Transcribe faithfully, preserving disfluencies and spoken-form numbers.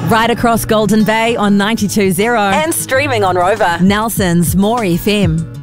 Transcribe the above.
Right across Golden Bay on ninety-two point zero. And streaming on Rover. Nelson's More F M.